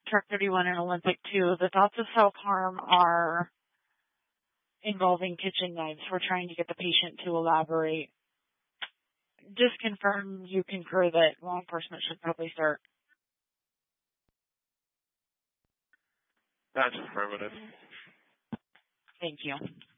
Track 31 and Olympic 2. The thoughts of self-harm are involving kitchen knives. We're trying to get the patient to elaborate. Just confirm you concur that law enforcement should probably start. That's affirmative. Thank you.